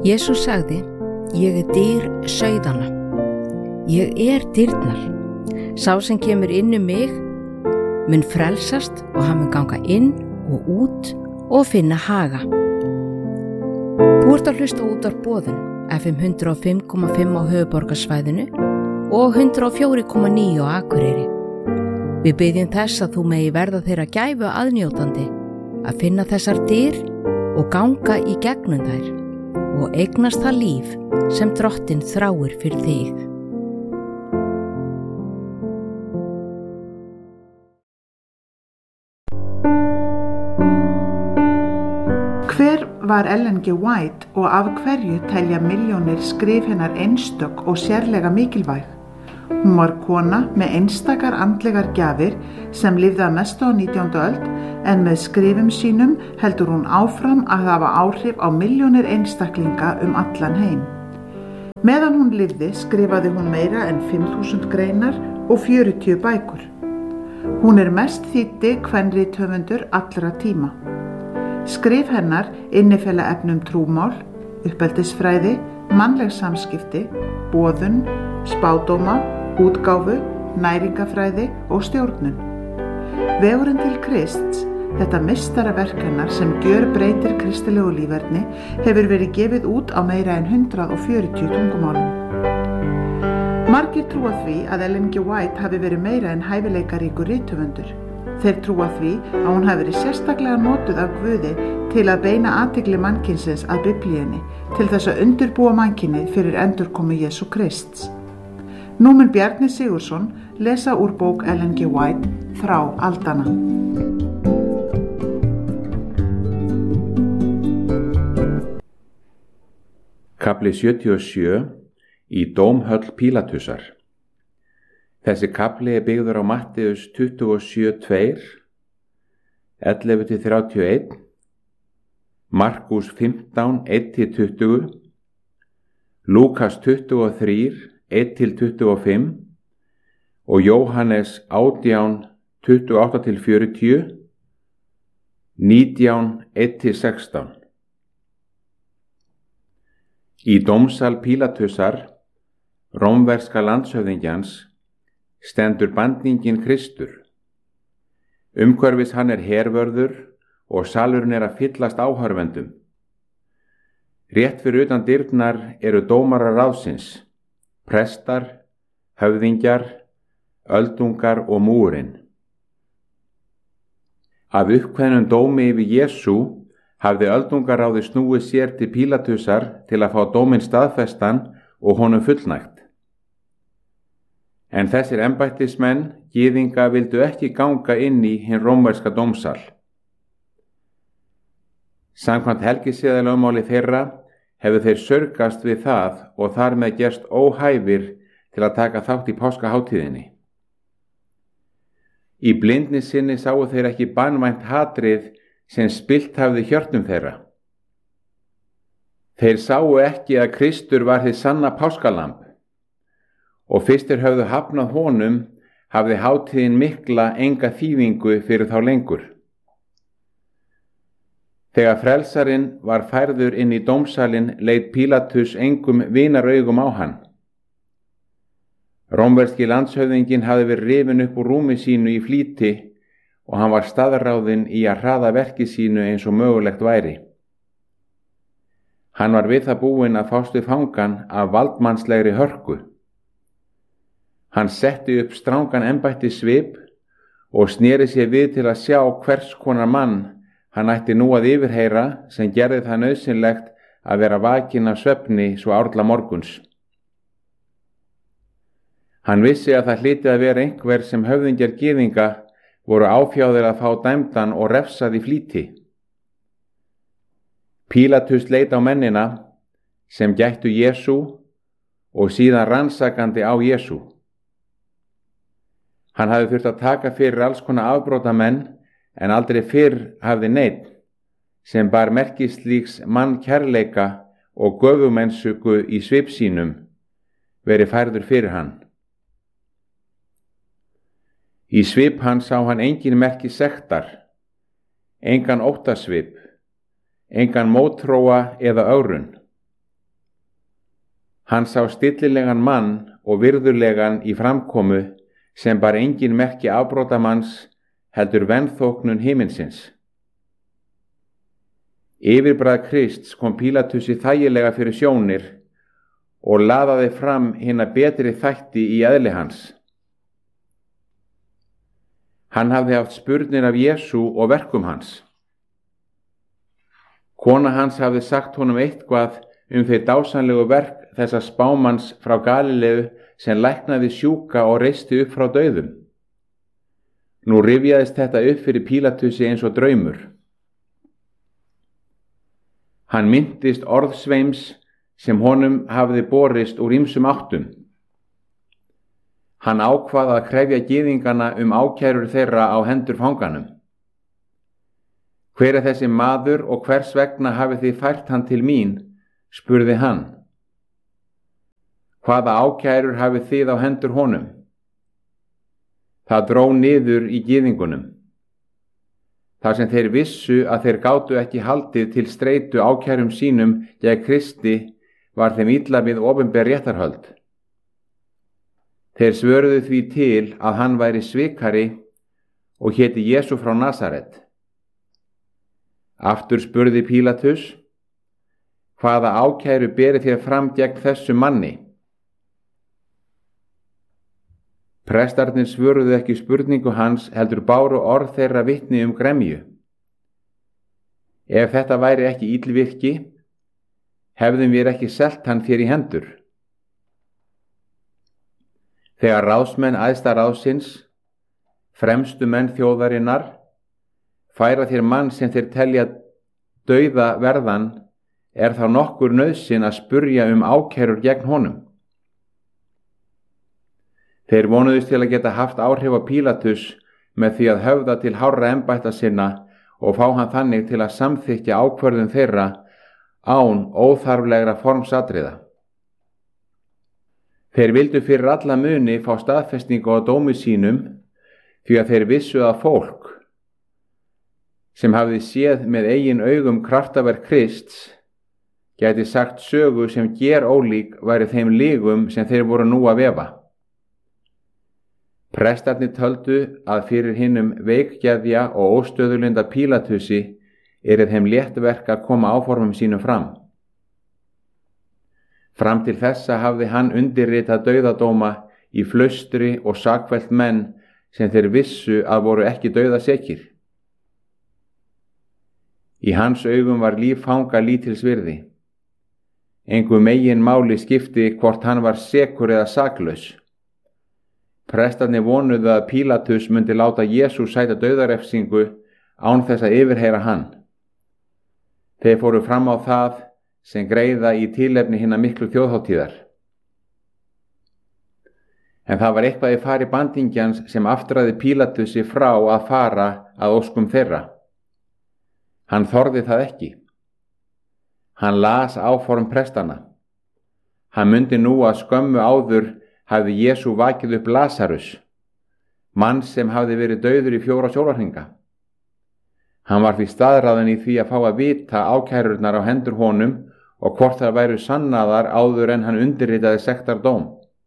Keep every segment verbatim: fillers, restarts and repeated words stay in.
Jesús sagði, ég er dyr sauðanna. Ég er dyrnar. Sá sem kemur inn um mig mun frelsast og hann mun ganga inn og út og finna haga. Þú ert að hlusta út af boðun F M hundrað og fimm komma fimm á höfuðborgarsvæðinu og hundrað og fjögur komma níu á Akureyri. Við biðjum þess að þú megi verða þeirra gæfu aðnjótandi að finna þessar dyr og ganga í gegnum þær og eignast það líf sem Drottinn þráir fyrir þig. Hver var Ellen G. White og af hverju telja milljónir skrif hennar einstök og sérlega mikilvæg? Hún var kona með einstakar andlegar gjafir sem lifði að mestu á nítjándu öld en með skrifum sínum heldur hún áfram að hafa áhrif á milljónir einstaklinga um allan heim. Meðan hún lifði skrifaði hún meira en fimm þúsund greinar og fjörutíu bækur. Hún er mest þýddi kvenrithöfundur allra tíma. Skrif hennar innifela efnum trúmál, uppeldisfræði, mannleg samskipti, boðun, spádóma, útgáfu, næringafræði og stjórnun. Vegurinn til Krists, þetta meistaraverk hennar sem gjörbreytir kristilegu líferni, hefur verið gefið út á meira en hundrað og fjörutíu tungumálum. Margir trúa því að Ellen G. White hafi verið meira en hæfileikaríkur rithöfundur. Þeir trúa því að hún hafi verið sérstaklega notuð af Guði til að beina athygli mannkynsins að Biblíunni til þess að undirbúa mannkynið fyrir endurkomu Jesú Krists. Nú mun Bjarni Sigurðsson lesa úr bók Ellen G. White Frá aldanna. Kafli sjötíu og sjö í Dómhöll Pílatusar. Þessi kafli er byggður á Matteus tuttugu og sjö tveir, ellefu til þrjátíu og einn, Markús fimmtán eitt til tuttugu, Lúkas tuttugu og þrír eitt til tuttugu og fimm og Jóhannes átján tuttugu og átta til fjörutíu, nítján eitt til sextán. Í dómsal Pílatusar, rómverska landshöfðingjans, stendur bandningin Kristur. Umhverfis hann er hervörður og salurinn er að fyllast áhorfendum. Rétt fyrir utan dyrnar eru dómarar ráðsins, prestar, höfðingjar, öldungar og múrinn. Af uppkveðnum dómi yfir Jesú hafði öldungaráði snúið sér til Pílatusar til að fá dóminn staðfestan og honum fullnægt. En þessir embættismenn, gyðinga, vildu ekki ganga inn í hinn rómverska dómsal. Samkvæmt helgiseðalögmáli þeirra hefur þeir saurgast við það og þar með gerst óhæfir til að taka þátt í páskahátíðinni. Í blindni sinni sáu þeir ekki banvænt hatrið sem spillt hafði hjörtum þeirra. Þeir sáu ekki að Kristur var hið sanna páskalamb og fyrst þeir höfðu hafnað honum hafði hátíðin mikla enga þýðingu fyrir þá lengur. Þegar frelsarinn var færður inn í dómsalinn leit Pílatus engum vinaraugum á hann. Rómverski landshöfðinginn hafði verið rifinn upp úr rúmi sínu í flýti og hann var staðráðinn í að hraða verki sínu eins og mögulegt væri. Hann var við það búinn að fást við fangann af valdmannslegri hörku. Hann setti upp strangan embættissvip og sneri sér við til að sjá hvers konar mann hann ætti nú að yfirheyra sem gerði það nauðsynlegt að vera vakinn af svefni svo árla morguns. Hann vissi að það hlyti að vera einhver sem höfðingjar gyðinga voru áfjáðir að fá dæmdan og refsað í flýti. Pílatus leit á mennina sem gættu Jesú og síðan rannsakandi á Jesú. Hann hafði þurft að taka fyrir alls konar afbrotamenn en aldrei fyrr hafði neinn sem bar merki slíks mannkærleika og göfumennsku í svip sínum verið færður fyrir hann. Í svip hans sá hann engin merki sektar, engan óttasvip, engan mótþróa eða ögrun. Hann sá stillilegan mann og virðulegan í framkomu sem bar engin merki afbrotamanns heldur venþóknun himinsins. Yfirbragð Krists kom Pílatusi þægilega fyrir sjónir og laðaði fram hina betri þætti í eðli hans. Hann hafði haft spurnir af Jesú og verkum hans. Kona hans hafði sagt honum eitthvað um þeir dásanlegu verk þessa spámanns frá Galileu sem læknaði sjúka og reisti upp frá dauðum. Nú rifjaðist þetta upp fyrir Pílatusi eins og draumur. Hann minntist orðsveims sem honum hafði borist úr ýmsum áttum. Hann ákvað að krefja gyðingana um ákærur þeirra á hendur fanganum. Hver er þessi maður og hvers vegna hafið þið fært hann til mín, spurði hann. Hvaða ákærur hafið þið á hendur honum? Það dró niður í gyðingunum. Þar sem þeir vissu að þeir gátu ekki haldið til streitu ákærum sínum gegn Kristi var þeim illa við opinber réttarhöld. Þeir svöruðu því til að hann væri svikari og héti Jesú frá Nasaret. Aftur spurði Pílatus, hvaða ákæru berið þér fram gegn þessu manni? Prestarnir svöruðu ekki spurningu hans heldur báru orð þeirra vitni um gremju. Ef þetta væri ekki illvirki, hefðum við ekki selt hann þér í hendur. Þegar ráðsmenn æðsta ráðsins, fremstu menn þjóðarinnar, færa þér mann sem þeir telja dauða verðan, er þá nokkur nauðsyn að spurja um ákærur gegn honum. Þeir vonuðust til að geta haft áhrif á Pílatus með því að höfða til hárra embætta sinna og fá hann þannig til að samþykkja ákvörðun þeirra án óþarflegra formsatriða. Þeir vildu fyrir alla muni fá staðfestingu á dómi sínum því að þeir vissu að fólk sem hafði séð með eigin augum kraftaverk Krists gæti sagt sögu sem gerólík væri þeim lygum sem þeir voru nú að vefa. Prestarnir töldu að fyrir hinum veikgeðja og óstöðulinda Pílatusi yrði þeim létt verk að koma áformum sínum fram. Fram til þessa hafði hann undirritað dauðadóma í flaustri og sakfellt menn sem þeir vissu að voru ekki dauðasekir. Í hans augum var líf fanga lítils virði. Engu megin máli skipti hvort hann var sekur eða saklaus. Prestarnir vonuðu að Pílatus myndi láta Jesú sæta dauðarefsingu án þess að yfirheyra hann. Þeir fóru fram á það sem greiða í tilefni hinna miklu þjóðhátíðar. En það var eitthvað í fari bandingjans sem aftraði Pílatusi frá að fara að óskum þeirra. Hann þorði það ekki. Hann las áform prestana. Hann mundi nú að skömmu áður hafði Jesú vakið upp Lasarus, mann sem hafði verið dauður í fjóra sólarhringa. Hann var því staðráðinn í því að fá að vita ákærurnar á hendur honum og hvort þær væru sannaðar áður en hann undirritaði sektardóm.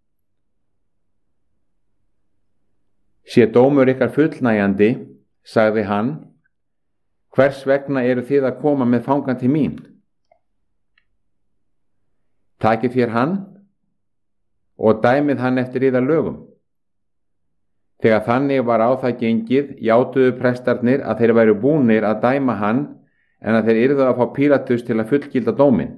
Sé dómur ykkar fullnægjandi, sagði hann, hvers vegna eru þið að koma með fangan til mín? Takið þér hann og dæmið hann eftir yðar lögum. Þegar þannig var á það gengið, játuðu prestarnir að þeir væru búnir að dæma hann en að þeir yrðu að fá Pílatus til að fullgilda dóminn.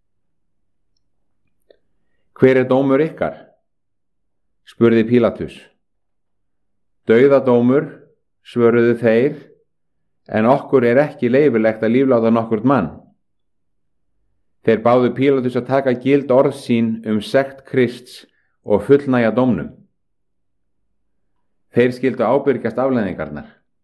Hver er dómur ykkar? Spurði Pílatus. Dauðadómur, svöruðu þeir, en okkur er ekki leyfilegt að lífláta nokkurt mann. Þeir báðu Pílatus að taka gild orð sín um sekt Krists og fullnægja dómnum. Þeir skyldu ábyrgjast afleiðingarnar.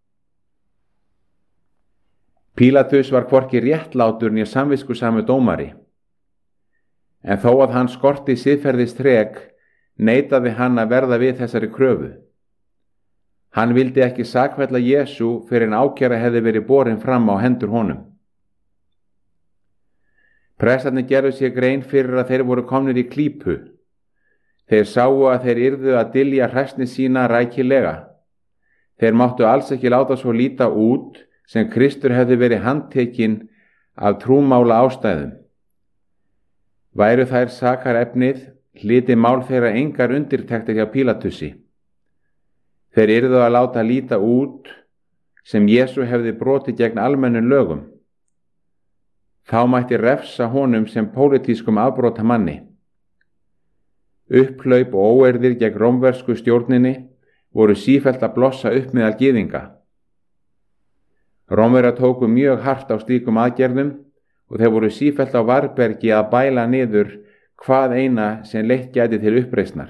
Pílatus var hvorki réttlátur né samviskusamur dómari, en þó að hann skorti siðferðistrek, neitaði hann að verða við þessari kröfu. Hann vildi ekki sakfella Jesú fyrir en ákæra hefði verið borin fram á hendur honum. Prestarnir gerðu sér grein fyrir að þeir voru komnir í klípu. Þeir sáu að þeir yrðu að dylja hræsni sína rækilega. Þeir máttu alls ekki láta svo líta út sem Kristur hefði verið handtekinn af trúmála ástæðum. Væru þær sakarefnið, hlyti mál þeirra engar undirtektir hjá Pílatusi. Þeir yrðu að láta líta út sem Jesú hefði brotið gegn almennum lögum. Þá mætti refsa honum sem pólitískum afbrotamanni. Upphlaup og óeirðir gegn rómversku stjórninni voru sífellt að blossa upp meðal gyðinga. Rómverjar tóku mjög hart á slíkum aðgerðum og þeir voru sífellt á varbergi að bæla niður hvað eina sem leitt gæti til uppreisnar.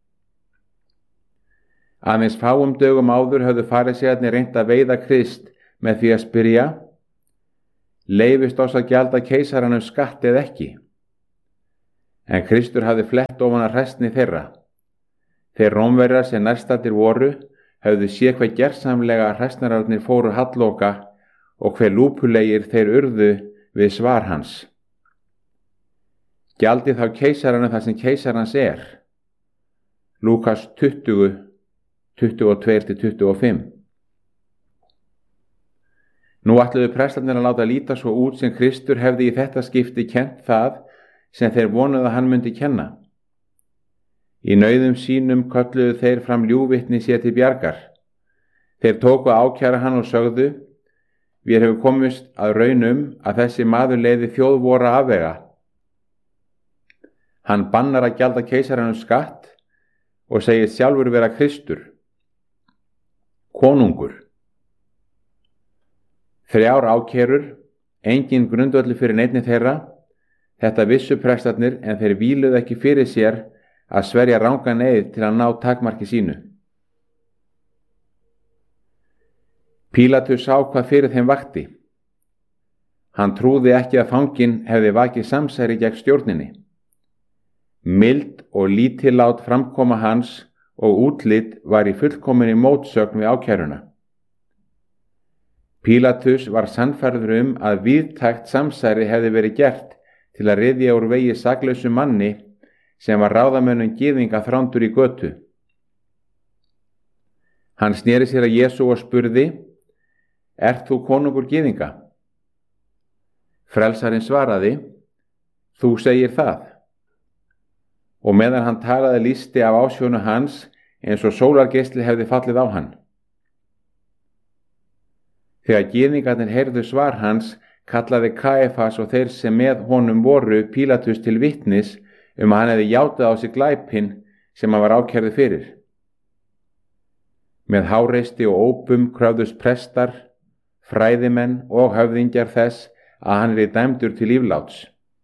Aðeins fáum dögum áður höfðu farisæarnir reynt að veiða Krist með því að spyrja: Leyfist oss að gjalda keisaranum skatt eða ekki? En Kristur hafði flett ofan að hræsni þeirra. Þeir Rómverjar sem nærstaddir voru höfðu séð hve gersamlega hræsnararnir fóru halloka og hve lúpulegir þeir urðu við svar hans. Gjaldið þá keisaranum það sem keisarans er. Lúkas tuttugu, tuttugu og tvö til tuttugu og fimm. Nú ætluðu prestarnir að láta líta svo út sem Kristur hefði í þetta skipti kennt það sem þeir vonuðu að hann myndi kenna. Í nauðum sínum kölluðu þeir fram ljúgvitni sér til bjargar. Þeir tóku að ákæra hann og sögðu: Við hefum komist að raunum að þessi maður leiði þjóð vora afvega. Hann bannar að gjalda keisaranum skatt og segir sjálfur vera Kristur, konungur. Þrjár ákærur, engin grundvöllur fyrir neinni þeirra. Þetta vissu prestarnir en þeir víluðu ekki fyrir sér að sverja rangan eið til að ná takmarki sínu. Pílatus sá hvað fyrir þeim vakti. Hann trúði ekki að fanginn hefði vakið samsæri gegn stjórninni. Mild og lítillát framkoma hans og útlit var í fullkominni mótsögn við ákæruna. Pílatus var sannfærður um að víðtækt samsæri hefði verið gert til að ryðja úr vegi saklausum manni sem var ráðamönnum gyðinga þrándur í götu. Hann sneri sér að Jesú og spurði: Ert þú konungur gyðinga? Frelsarinn svaraði: Þú segir það. Og meðan hann talaði lýsti af ásjónu hans eins og sólargeisli hefði fallið á hann. Þegar gyðingarnir heyrðu svar hans, kallaði Kaífas og þeir sem með honum voru Pílatus til vitnis um að hann hefði játað á sig glæpinn sem hann var ákærður fyrir. Með háreysti og ópum kröfðust prestar, fræðimenn og höfðingjar þess að hann er dæmdur til lífláts.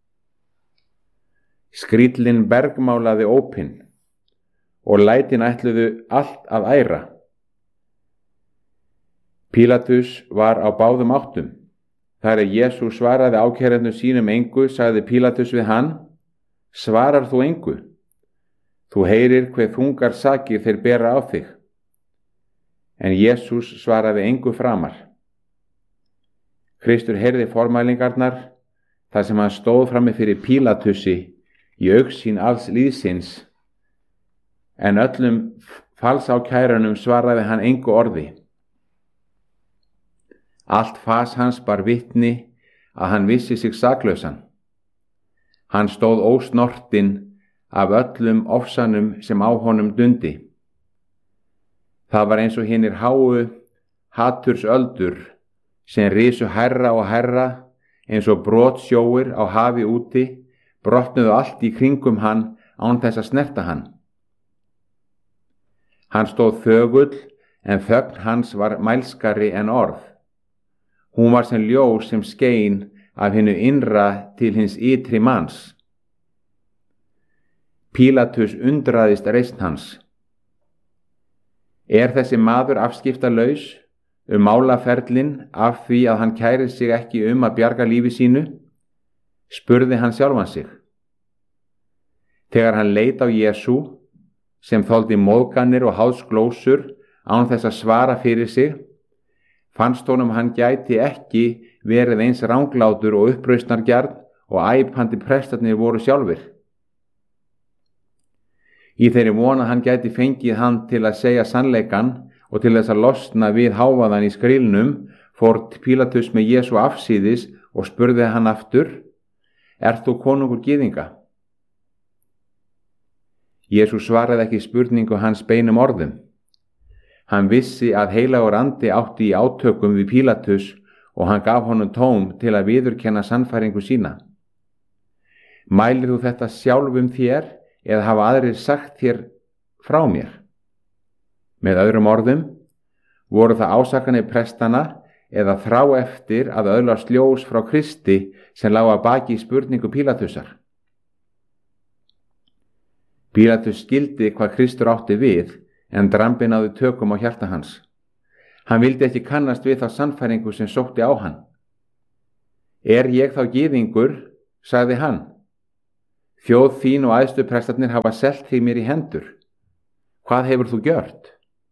Skríllinn bergmálaði ópinn og lætin ætluðu allt að æra. Pílatus var á báðum áttum. Þar er Jesú svaraði ákærendum sínum engu, sagði Pílatus við hann: Svarar þú engu? Þú heyrir hve þungar sakir þeir bera á þig. En Jesús svaraði engu framar. Kristur heyrði formælingarnar þar sem hann stóð frammi fyrir Pílatusi í augsýn alls líðsins, en öllum falsákærunum svaraði hann engu orði. Allt fas hans bar vitni að hann vissi sig saklausan. Hann stóð ósnortinn af öllum ofsanum sem á honum dundi. Það var eins og hinir háu hatursöldur sem risu hærra og hærra eins og brotsjóir á hafi úti, brotnuðu allt í kringum hann án þess að snerta hann. Hann stóð þögull en þögn hans var mælskari en orð. Hún var sem ljós sem skein af hinu innra til hins ytri manns. Pílatus undraðist reisn hans. Er þessi maður afskiptalaus um málaferlin af því að hann kærir sig ekki um að bjarga lífi sínu? Spurði hann sjálfan sig. Þegar hann leit á Jesú, sem þoldi móðganir og háðsglósur án þess að svara fyrir sig, fannst honum hann gæti ekki verið eins ranglátur og upprausnargjarn og æpandi prestarnir voru sjálfir. Í þeirri von að hann gæti fengið hann til að segja sannleikan og til þess að losna við hávaðan í skrílnum, fór Pílatus með Jesú afsíðis og spurði hann aftur: Ert þú konungur gyðinga? Jesú svaraði ekki spurningu hans beinum orðum. Hann vissi að heilagur andi átti í átökum við Pílatus og hann gaf honum tóm til að viðurkenna sannfæringu sína. Mælir þú þetta sjálfum þér eða hafa aðrir sagt þér frá mér? Með öðrum orðum, voru það ásakanir prestana eða þrá eftir að öðlast ljós frá Kristi sem lá að baki spurningu Pílatusar? Pílatus skildi hvað Kristur átti við, en drambið náði tökum á hjarta hans. Hann vildi ekki kannast við þá sannfæringu sem sótti á hann. Er ég þá gyðingur, sagði hann. Þjóð þín og æðstu prestarnir hafa selt þig mér í hendur. Hvað hefur þú gjört?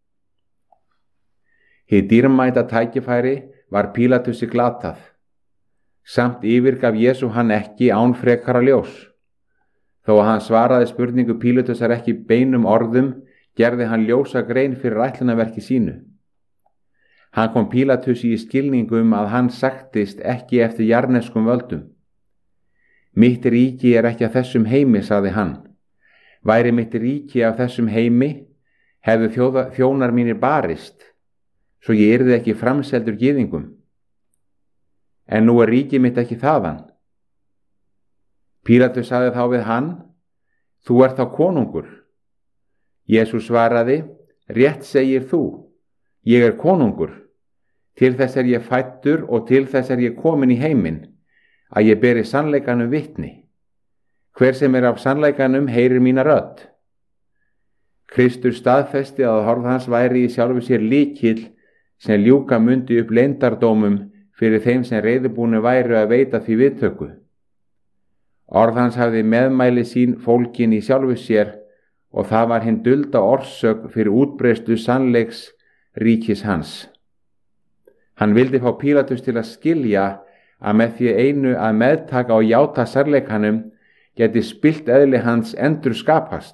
Hið dýrmæta tækifæri var Pílatusi glatað. Samt yfirgaf Jesú hann ekki án frekara ljós. Þó að hann svaraði spurningu Pílatusar ekki beinum orðum, gerði hann ljósa grein fyrir ætlunarverki sínu. Hann kom Pílatusi í skilningu um að hann sagtist ekki eftir jarneskum völdum. Mitt ríki er ekki af þessum heimi, sagði hann. Væri mitt ríki af þessum heimi, hefðu þjóða, þjónar mínir barist, svo ég yrði ekki framseldur gyðingum. En nú er ríki mitt ekki þaðan. Pílatus sagði þá við hann: Þú ert þá konungur. Jesú svaraði: Rétt segir þú, ég er konungur. Til þess er ég fæddur og til þess er ég komin í heiminn, að ég beri sannleikanum vitni. Hver sem er af sannleikanum heyrir mína rödd. Kristur staðfesti að orð hans væri í sjálfu sér lykil sem ljúka mundi upp leyndardómum fyrir þeim sem reiðubúnir væru að veita því viðtöku. Orð hans hafði meðmæli sín fólkin í sjálfu sér og það var hinn dulda orsök fyrir útbreiðslu sannleiks ríkis hans. Hann vildi fá Pílatus til að skilja að með því einu að meðtaka og játa sannleikanum geti spillt eðli hans endur skapast.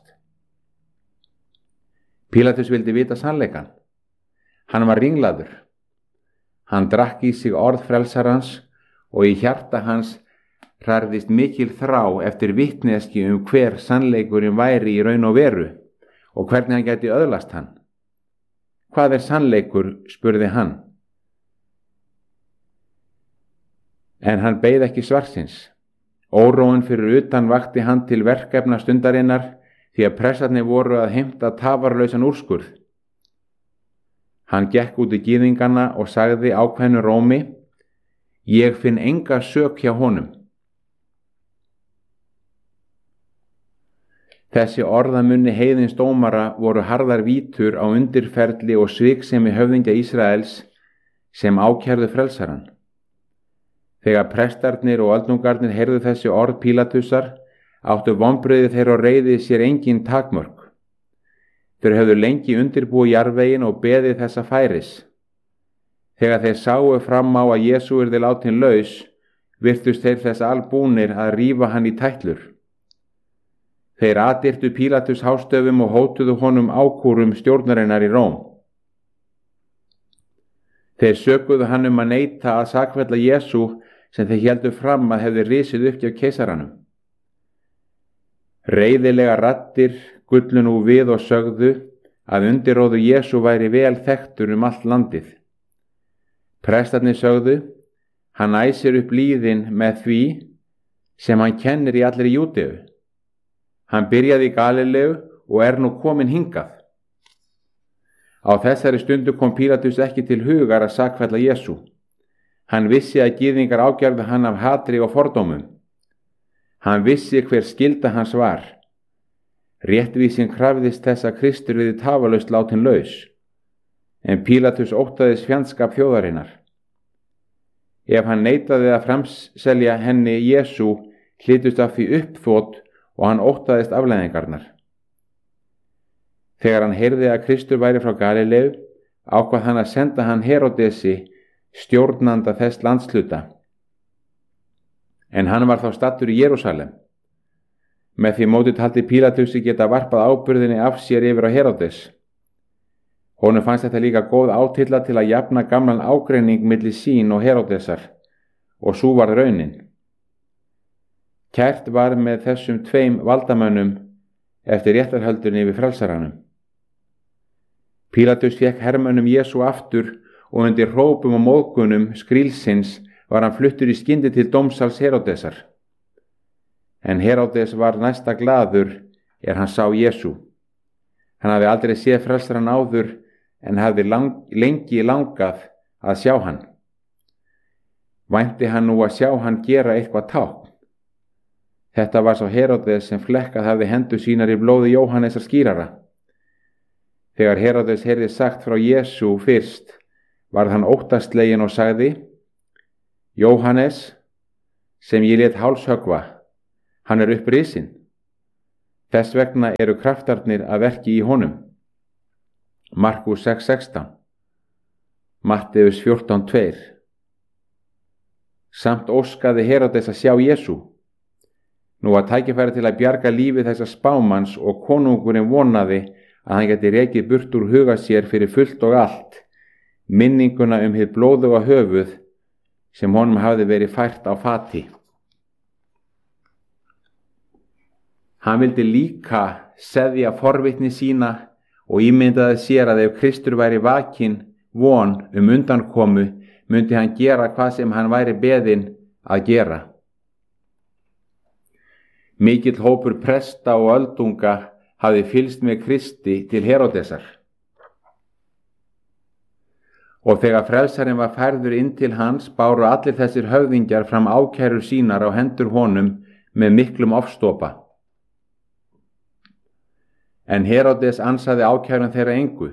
Pílatus vildi vita sannleikan. Hann var ringlaður. Hann drakk í sig orð frelsarans og í hjarta hans hrærðist mikil þrá eftir vitneski um hver sannleikurinn væri í raun og veru og hvernig hann gæti öðlast hann. Hvað er sannleikur, spurði hann. En hann beið ekki svarsins. Óróinn fyrir utan vakti hann til verkefna stundarinnar því að pressarnir voru að heimta tafarlausan úrskurð. Hann gekk út í gyðingana og sagði ákveðnu rómi: Ég finn enga sök hjá honum. Þessi orðamunni heiðins dómara voru harðar vítur á undirferli og sviksemi höfðingja Ísraels sem ákærðu frelsaran. Þegar prestarnir og öldungarnir heyrðu þessi orð Pílatusar, áttu vonbrigði þeirra og reiði sér engin takmörk. Þeir höfðu lengi undirbúið jarðveginn og beðið þessa færis. Þegar þeir sáu fram á að Jesú yrði látin laus, virtust þeir þess albúnir að rífa hann í tætlur. Þeir atirtu Pílatus hástöfum og hótuðu honum ákúrum stjórnarinnar í Róm. Þeir sökuðu hann um að neita að sakfella Jesú sem þeir héldu fram að hefði risið upp hjá keisaranum. Reiðilega raddir gullu nú við og sögðu að undirróður Jesú væri vel þekktur um allt landið. Prestarnir sögðu: Hann æsir upp líðin með því sem hann kennir í allri Júdeu. Hann byrjaði í Galileu og er nú kominn hingað. Á þessari stundu kom Pílatus ekki til hugar að sakfella Jesú. Hann vissi að gyðingar ákærðu hann af hatri og fordómum. Hann vissi hver skylda hans var. Réttvísin krafðist þess að Kristur yrði tafarlaust látin laus, en Pílatus óttaðist fjandskap þjóðarinnar. Ef hann neitaði að framselja henni Jesú, hlýtust af því uppþot og hann óttaðist afleiðingarnar. Þegar hann heyrði að Kristur væri frá Galileu, ákvað hann að senda hann Herodesi, stjórnanda þess landsluta. en hann var þá stattur í Jerúsalem. Með því móti taldi Pílatusi geta varpað ábyrgðinni af sér yfir á Heródes. Honum fannst þetta líka góð átilla til að jafna gamlan ágreining milli sín og Heródesar, og sú var raunin. Kært var með þessum tveim valdamönnum eftir réttarhöldunni yfir frelsaranum. Pílatus fékk hermönnum Jesú aftur og undir hrópum og móðgunum skrílsins var hann fluttur í skyndi til dómsals Heródesar. En Heródes var næsta glaður er hann sá Jesú. Hann hafði aldrei séð frelsaran áður en hafði lang, lengi langað að sjá hann. Vænti hann nú að sjá hann gera eitthvað tákn. Þetta var sá Heródes sem flekkað hafði hendur sínar í blóði Jóhannesar skírara. Þegar Heródes heyrði sagt frá Jesú fyrst, varð hann óttasleginn og sagði: Jóhannes, sem ég lét hálshöggva, hann er upprisinn. Þess vegna eru kraftarnir að verki í honum. Markús sex sextán, Matteus fjórtán tvö. Samt óskaði Heródes að sjá Jesú. Nú var tækifæri til að bjarga lífi þessa spámanns og konungurinn vonaði að hann geti rekið burt úr huga sér fyrir fullt og allt minninguna um hið blóðuga höfuð sem honum hafði verið fært á fati. Hann vildi líka seðja forvitni sína og ímyndaði sér að ef Kristur væri vakinn von um undankomu myndi hann gera hvað sem hann væri beðinn að gera. Mikill hópur presta og öldunga hafði fylgst með Kristi til Heródesar. Og þegar frelsarinn var færður inn til hans báru allir þessir höfðingjar fram ákærur sínar á hendur honum með miklum ofstopa. En Heródes ansaði ákærun þeirra engu.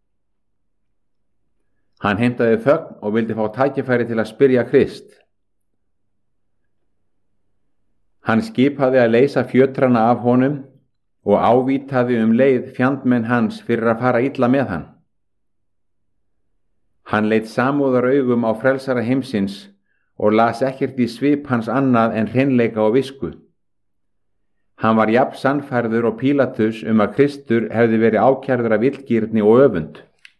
Hann heimtaði þögn og vildi fá tækifæri til að spyrja Krist. Hann skipaði að leysa fjötrana af honum og ávítaði um leið fjandmenn hans fyrir að fara illa með hann. Hann leit samúðaraugum á frelsara heimsins og las ekkert í svip hans annað en hreinleika og visku. Hann var jafn sannfærður og Pílatus um að Kristur hefði verið ákærður af illgirni og öfund.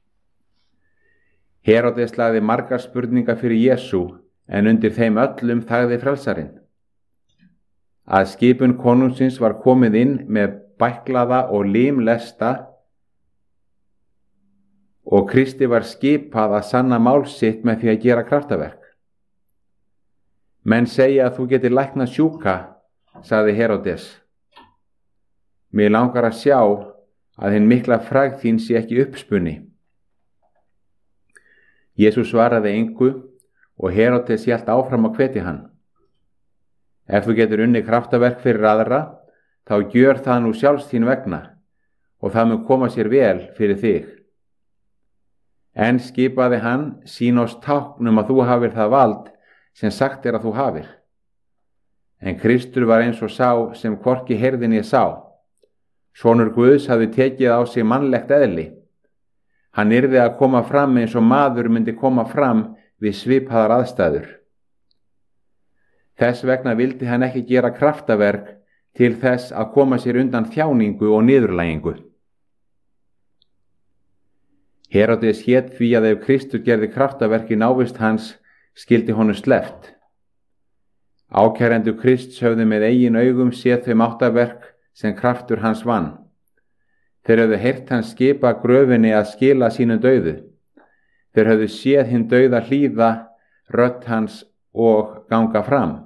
Heródes lagði margar spurningar fyrir Jesú en undir þeim öllum þagði frelsarinn. Að skipun konungsins var komið inn með bæklaða og limlesta og Kristi var skipað að sanna mál sitt með því að gera kraftaverk. Menn segja að þú getur læknað sjúka, sagði Heródes. Mig langar að sjá að hinn mikla frægð þín sé ekki uppspunni. Jesús svaraði engu og Heródes hélt áfram að hvetja hann. Ef þú getur unnið kraftaverk fyrir aðra, þá gjör það nú sjálfs þín vegna og það mun koma sér vel fyrir þig. En skipaði hann sín oss táknum að þú hafir það vald sem sagt er að þú hafir. En Kristur var eins og sá sem hvorki heyrði né sá. Sonur Guðs hafði tekið á sig mannlegt eðli. Hann yrði að koma fram eins og maður myndi koma fram við svipaðar aðstæður. Þess vegna vildi hann ekki gera kraftaverk til þess að koma sér undan þjáningu og niðurlægingu. Heródes hét því að ef Kristur gerði kraftaverk í návist hans, skildi honum sleppt. Ákærendur Krists höfðu með eigin augum séð þau máttaverk sem kraftur hans vann. Þeir höfðu heyrt hans skipa gröfinni að skila sínum dauðu. Þeir höfðu séð hinn dauða hlýða rödd hans og ganga fram.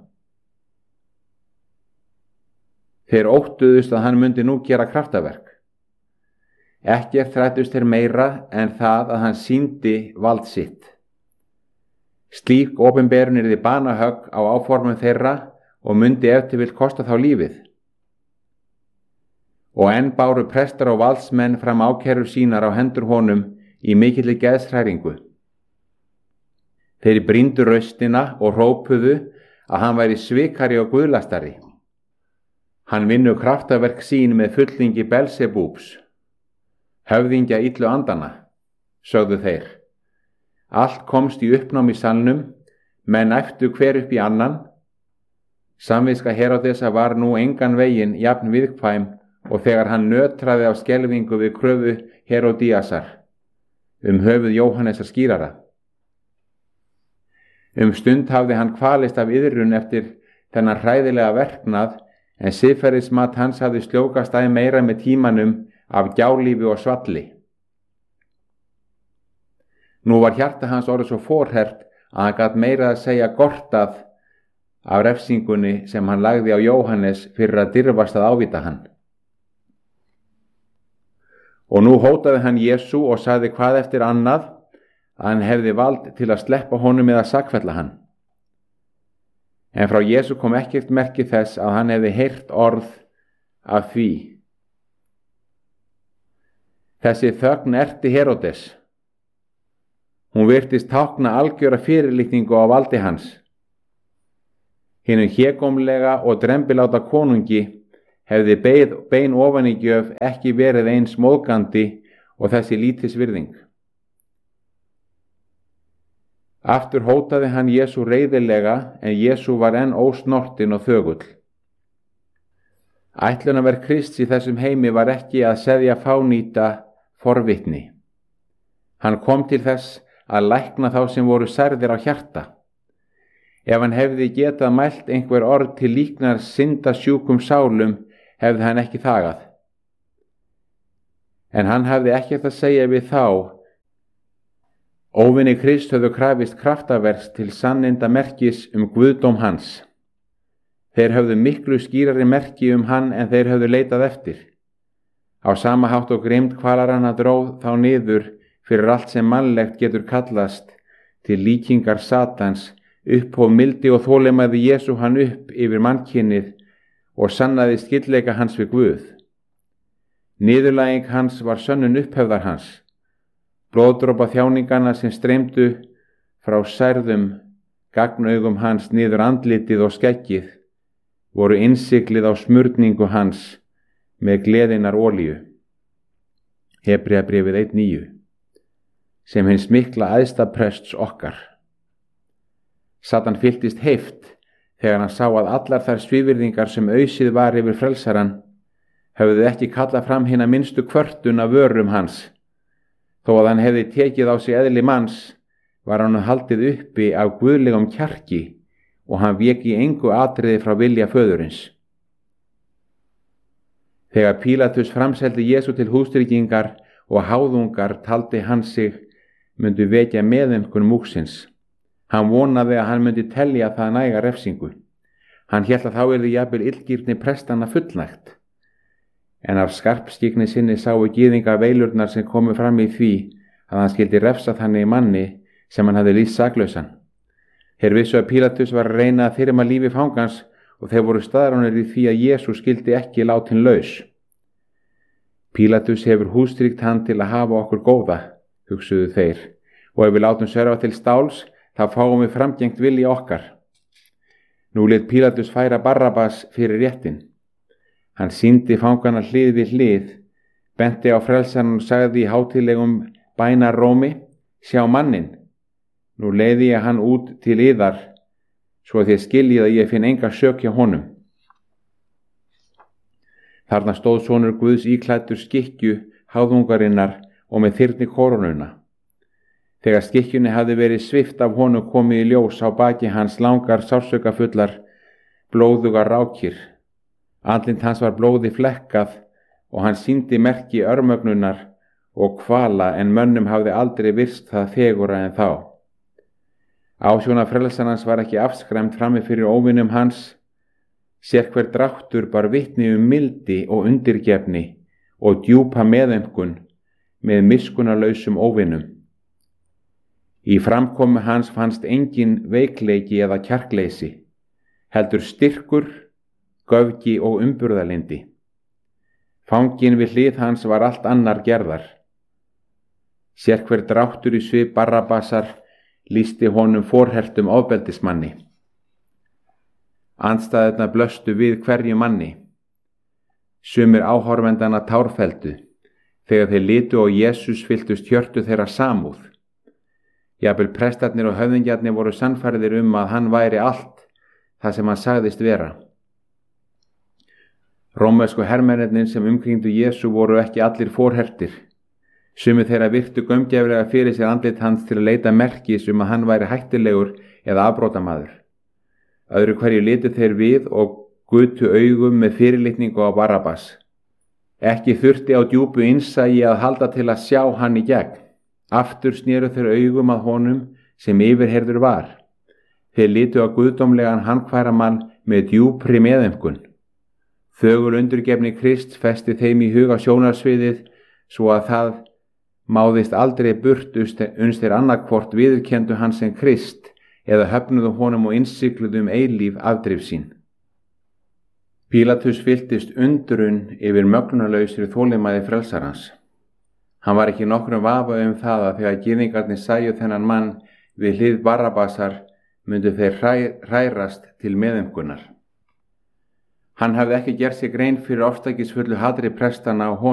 Þeir óttuðust að hann myndi nú gera kraftaverk. Ekkert þrættust þeir meira en það að hann sýndi vald sitt. Slík opinberun yrði banahögg á áformum þeirra og myndi ef til vill kosta þá lífið. Og enn báru prestar og valdsmenn fram ákærur sínar á hendur honum í mikilli geðshræringu. Þeir brýndu raustina og hrópuðu að hann væri svikari og guðlastari. Hann vinnu kraftaverk sín með fullningi Belsebúbs, höfðingja illu andana, sögðu þeir. Allt komst í uppnám í salnum, menn æptu hver upp í annan. Samviska Heródesar var nú engan veginn jafn viðkvæm og þegar hann nötraði af skelfingu við kröfu Herodíasar um höfuð Jóhannesar skírara. Um stund hafði hann kvalist af iðrun eftir þennan hræðilega verknað, en siðferðismat hans hafði sljókast æ meira með tímanum af gjálífi og svalli. Nú var hjarta hans orðið svo forhert að hann gat meira að segja gortað af refsingunni sem hann lagði á Jóhannes fyrir að dirfast að ávita hann. Og nú hótaði hann Jesú og sagði hvað eftir annað að hann hefði vald til að sleppa honum eða sakfella hann. En frá Jesú kom ekkert merki þess að hann hefði heyrt orð af því. Þessi þögn erti Heródes. Hún virtist tákna algjöra fyrirlitningu á valdi hans. Hinum hégómlega og drembiláta konungi hefði beið, bein ofan í gjöf ekki verið eins móðgandi og þessi lítis virðing. Aftur hótaði hann Jesú reiðilega, en Jesú var enn ósnortinn og þögull. Ætlunarverk Krists í þessum heimi var ekki að seðja fánýta forvitni. Hann kom til þess að lækna þá sem voru særðir á hjarta. Ef hann hefði getað mælt einhver orð til líknar syndasjúkum sálum, hefði hann ekki þagað. En hann hafði ekkert að segja við þá. Óvinni Krist höfðu krafist kraftaverks til sanninda merkis um guðdóm hans. Þeir höfðu miklu skýrari merki um hann en þeir höfðu leitað eftir. Á sama hátt og grimmd kvalaranna dróð þá niður fyrir allt sem mannlegt getur kallast til líkingar Satans, upphóf mildi og þolinmæði Jesú hann upp yfir mannkynnið og sannaði skyldleika hans við Guð. Niðurlæging hans var sönnun upphefðar hans. Blóðdropa þjáningana sem streymdu frá særðum gagnaugum hans niður andlitið og skeggið voru innsiglið á smurningu hans með gleðinar olíu. Hebreabréfið eitt níu, sem hins mikla æðstaprests okkar. Satan fylltist heift þegar hann sá að allar þær svívirðingar sem ausið var yfir frelsaran höfðu ekki kallað fram hina minnstu kvörtun af vörum hans. Þó að hann hefði tekið á sig eðli manns, var hann haldið uppi af guðlegum kjarki og hann vék í engu atriði frá vilja föðurins. Þegar Pílatus framseldi Jesú til hústryggingar og háðungar taldi hann sig myndu vekja meðumkun múksins. Hann vonaði að hann myndi telja það næga refsingu. Hann hélt að þá yrði jafnvel illgirni prestanna fullnægt. En af skarpskygni sinni sáu gyðinga veilurnar sem komu fram í því að hann skildi refsa þannig manni sem hann hafði lýst saklausan. Þeir vissu að Pílatus var að reyna að þyrma lífi fangans og þeir voru staðránir í því að Jesú skildi ekki látin laus. Pílatus hefur hústríkt hann til að hafa okkur góða, hugsuðu þeir, og ef við látum sverfa til stáls, þá fáum við framgengt vilja okkar. Nú lét Pílatus færa Barrabas fyrir réttin. Hann sýndi fangana hlið við hlið, benti á frelsarann og sagði í hátíðlegum bænarómi, sjá mannin, nú leiði ég hann út til yðar, svo að þið skiljið að ég finn enga sök hjá honum. Þarna stóð sonur Guðs íklæddur skikkju háðungarinnar og með þyrni koronuna. Þegar skikkjunni hafði verið svift af honum komið í ljós á baki hans langar sársökafullar, blóðugar rákir. Andlit hans var blóði flekkað og hann sýndi merki örmögnunar og kvala en mönnum hafði aldrei virst það fegura en þá. Ásjóna frelsarans var ekki afskræmt frammi fyrir óvinum hans. Sérhver dráttur bar vitni um mildi og undirgefni og djúpa meðaumkun með miskunnarlausum óvinum. Í framkomu hans fannst engin veikleiki eða kjarkleysi, heldur styrkur, göfgi og umburðalindi. Fanginn við hlið hans var allt annar gerðar. Sérhver dráttur í svip Barrabasar lýsti honum forhertum ofbeldismanni. Andstæðurnar blöstu við hverju manni. Sumir áhorfendana tárfelldu, þegar þeir litu og Jesús fylltust hjörtu þeirra samúð. Jafnvel prestarnir og höfðingjarnir voru sannfærðir um að hann væri allt það sem hann sagðist vera. Rómversku hermennirnir sem umkringdu Jesú voru ekki allir forhertir. Sumir þeirra virtu gaumgæfilega fyrir sér andlit hans til að leita merkis um að hann væri hættulegur eða afbrotamaður. Öðru hverju litu þeir við og gutu augum með fyrirlitningu á Barabbas. Ekki þurfti á djúpu innsæi að halda til að sjá hann í gegn. Aftur snéru þeir augum að honum sem yfirheyrður var. Þeir litu á guðdómlegan handkværa mann með djúpri meðaumkun. Þögul undurgefni Krists festi þeim í huga sjónarsviðið svo að það máðist aldrei burt uns þeir annarkvort viðurkenndu hann sem Krist eða höfnuðu honum og innsigluðu um eilíf afdrif sín. Pílatus fylltist undrun yfir mögnunarlausri þolinmæði frelsarans. Hann var ekki nokkrum vafa um það að þegar gyðingarnir sæju þennan mann við hlið Barabbasar myndu þeir hræ, hrærast til meðumkunar. Hann hafði ekki gert sig grein fyrir ofstækisfullu hatri prestana á honum.